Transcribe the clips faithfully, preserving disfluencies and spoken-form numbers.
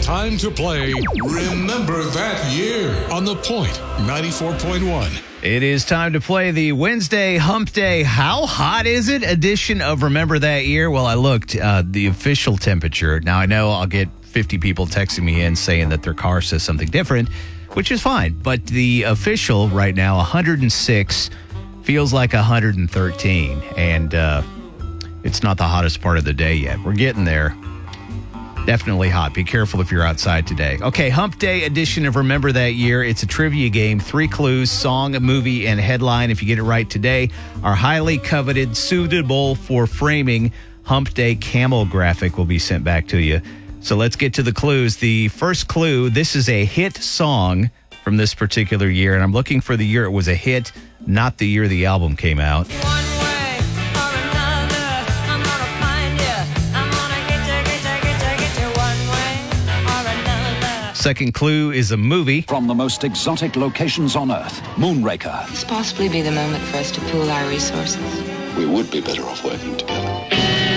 time to play Remember That Year on The Point ninety-four point one. It is time to play the Wednesday Hump Day How Hot Is It edition of Remember That Year. Well, I looked, uh, the official temperature. Now, I know I'll get fifty people texting me in saying that their car says something different, which is fine. But the official right now, one hundred six, feels like one hundred thirteen. And uh, it's not the hottest part of the day yet. We're getting there. Definitely hot. Be careful if you're outside today. Okay, Hump Day edition of Remember That Year. It's a trivia game. Three clues, song, movie, and headline. If you get it right today, our highly coveted, suitable for framing Hump Day camel graphic will be sent back to you. So let's get to the clues. The first clue, this is a hit song from this particular year, and I'm looking for the year it was a hit, not the year the album came out. Second clue is a movie. From the most exotic locations on Earth, Moonraker. This possibly be the moment for us to pool our resources. We would be better off working together.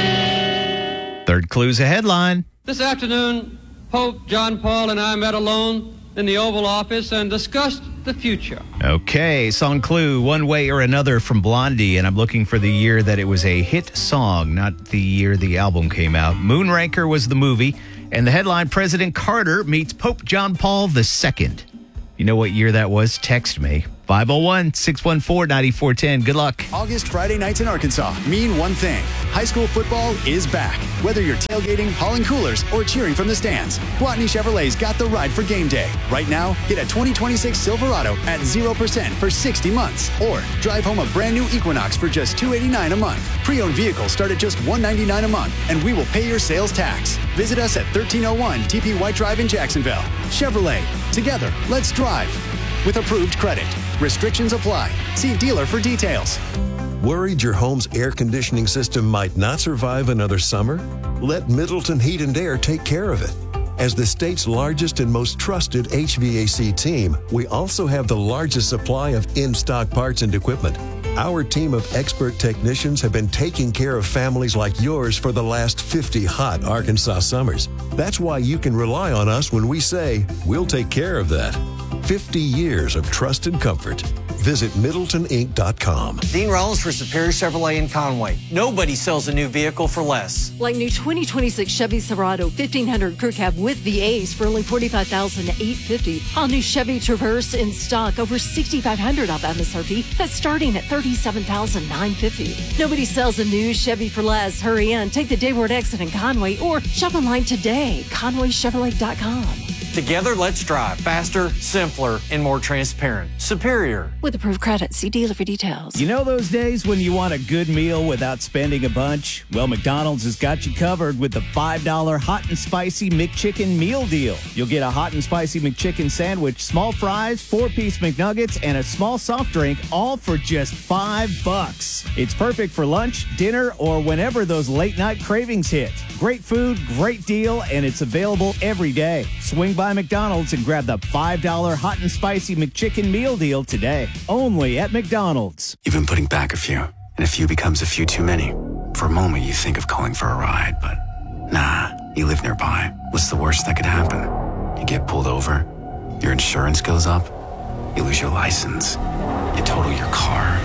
Third clue's a headline. This afternoon, Pope John Paul and I met alone in the Oval Office and discussed the future. Okay, song clue, One Way or Another from Blondie, and I'm looking for the year that it was a hit song, not the year the album came out. Moonraker was the movie. And the headline, President Carter meets Pope John Paul the Second. You know what year that was? Text me. five oh one, six one four, nine four one oh. Good luck. August Friday nights in Arkansas mean one thing. High school football is back. Whether you're tailgating, hauling coolers, or cheering from the stands, Gwatney Chevrolet's got the ride for game day. Right now, get a twenty twenty-six Silverado at zero percent for sixty months. Or drive home a brand new Equinox for just two hundred eighty-nine dollars a month. Pre-owned vehicles start at just one hundred ninety-nine dollars a month, and we will pay your sales tax. Visit us at thirteen oh one T P White Drive in Jacksonville. Chevrolet. Together, let's drive. With approved credit. Restrictions apply. See dealer for details. Worried your home's air conditioning system might not survive another summer? Let Middleton Heat and Air take care of it. As the state's largest and most trusted H V A C team, we also have the largest supply of in-stock parts and equipment. Our team of expert technicians have been taking care of families like yours for the last fifty hot Arkansas summers. That's why you can rely on us when we say, we'll take care of that. fifty years of trust and comfort. Visit Middleton Inc dot com. Dean Rollins for Superior Chevrolet in Conway. Nobody sells a new vehicle for less. Like new twenty twenty-six Chevy Silverado fifteen hundred Crew Cab with V As for only forty-five thousand eight hundred fifty dollars. All new Chevy Traverse in stock over sixty-five hundred dollars off M S R P. That's starting at thirty-seven thousand nine hundred fifty dollars. Nobody sells a new Chevy for less. Hurry in, take the Dayward exit in Conway or shop online today. Conway Chevrolet dot com. Together, let's drive faster, simpler, and more transparent. Superior. With approved credit, see dealer for details. You know those days when you want a good meal without spending a bunch? Well, McDonald's has got you covered with the five dollar Hot and Spicy McChicken Meal Deal. You'll get a Hot and Spicy McChicken sandwich, small fries, four-piece McNuggets, and a small soft drink, all for just five bucks. It's perfect for lunch, dinner, or whenever those late-night cravings hit. Great food, great deal, and it's available every day. Swing by McDonald's and grab the five dollar Hot and Spicy McChicken Meal Deal today. Only at McDonald's. You've been putting back a few, and a few becomes a few too many. For a moment, you think of calling for a ride, but nah, you live nearby. What's the worst that could happen? You get pulled over, your insurance goes up, you lose your license, you total your car,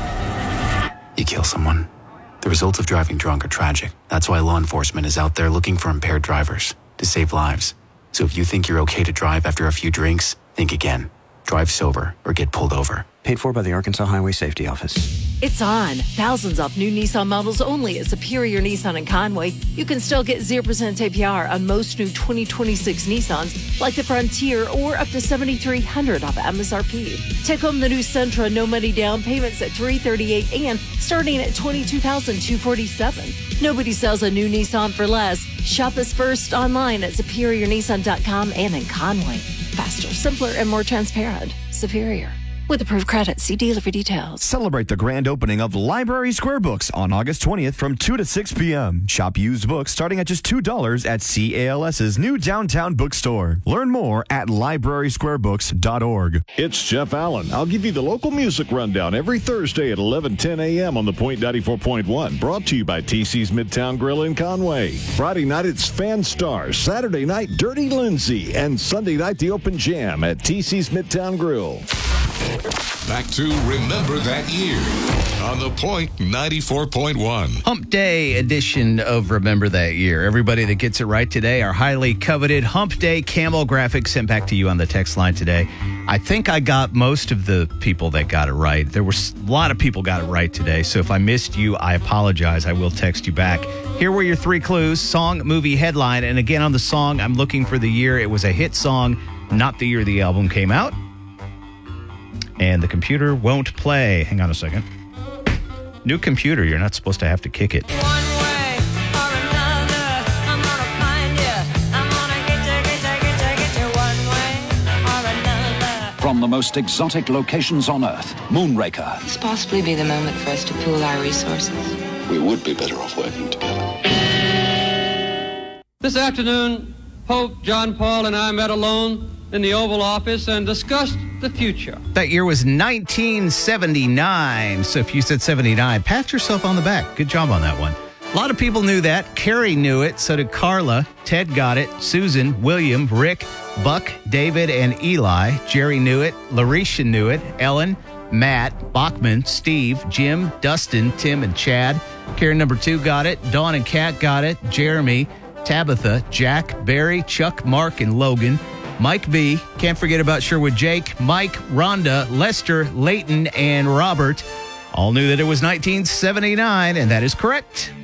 you kill someone. The results of driving drunk are tragic. That's why law enforcement is out there looking for impaired drivers to save lives. So if you think you're okay to drive after a few drinks, think again. Drive sober or get pulled over. Paid for by the Arkansas Highway Safety Office. It's on. Thousands off new Nissan models only at Superior Nissan in Conway. You can still get zero percent A P R on most new twenty twenty-six Nissans, like the Frontier, or up to seven thousand three hundred dollars off M S R P. Take home the new Sentra, no money down, payments at three hundred thirty-eight dollars and starting at twenty-two thousand two hundred forty-seven dollars. Nobody sells a new Nissan for less. Shop us first online at superior nissan dot com and in Conway. Faster, simpler, and more transparent. Superior. With approved credit, see dealer for details. Celebrate the grand opening of Library Square Books on August twentieth from two to six p.m. Shop used books starting at just two dollars at CALS's new downtown bookstore. Learn more at library square books dot org. It's Jeff Allen. I'll give you the local music rundown every Thursday at eleven ten a.m. on the Point ninety-four point one. Brought to you by T C's Midtown Grill in Conway. Friday night, it's Fan Stars. Saturday night, Dirty Lindsay. And Sunday night, the Open Jam at T C's Midtown Grill. Back to Remember That Year on the Point ninety-four point one. Hump Day edition of Remember That Year. Everybody that gets it right today, our highly coveted Hump Day camel graphic sent back to you on the text line today. I think I got most of the people that got it right. There were a lot of people got it right today, so if I missed you, I apologize. I will text you back. Here were your three clues: song, movie, headline. And again, on the song, I'm looking for the year. It was a hit song, not the year the album came out. And the computer won't play. Hang on a second. New computer, you're not supposed to have to kick it. From the most exotic locations on Earth, Moonraker. This possibly be the moment for us to pool our resources. We would be better off working together. This afternoon, Pope John Paul and I met alone in the Oval Office and discussed the future. That year was nineteen seventy-nine. So if you said seventy-nine, pat yourself on the back. Good job on that one. A lot of people knew that. Carrie knew it. So did Carla. Ted got it. Susan, William, Rick, Buck, David, and Eli. Jerry knew it. Larisha knew it. Ellen, Matt, Bachman, Steve, Jim, Dustin, Tim, and Chad. Karen number two got it. Dawn and Kat got it. Jeremy, Tabitha, Jack, Barry, Chuck, Mark, and Logan. Mike B. Can't forget about Sherwood Jake, Mike, Rhonda, Lester, Leighton, and Robert all knew that it was nineteen seventy-nine, and that is correct.